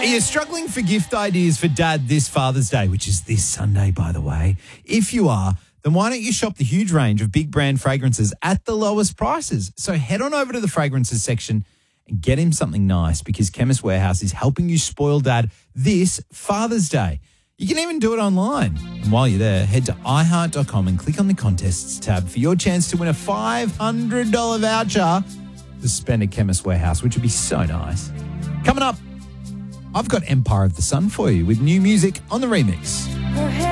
Are you struggling for gift ideas for Dad this Father's Day, which is this Sunday, by the way? If you are, then why don't you shop the huge range of big brand fragrances at the lowest prices? So head on over to the fragrances section and get him something nice, because Chemist Warehouse is helping you spoil Dad this Father's Day. You can even do it online. And while you're there, head to iHeart.com and click on the contests tab for your chance to win a $500 voucher to spend at Chemist Warehouse, which would be so nice. Coming up, I've got Empire of the Sun for you with new music on the remix.